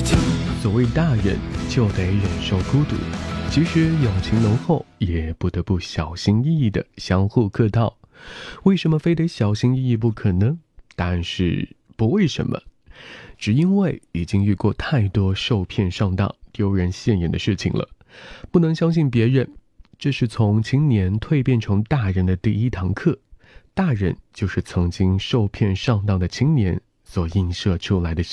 所谓大人就得忍受孤独，即使友情浓厚，也不得不小心翼翼地相互客套。为什么非得小心翼翼不可呢？答案是不为什么，只因为已经遇过太多受骗上当、丢人现眼的事情了。不能相信别人，这是从青年蜕变成大人的第一堂课。大人就是曾经受骗上当的青年所映射出来的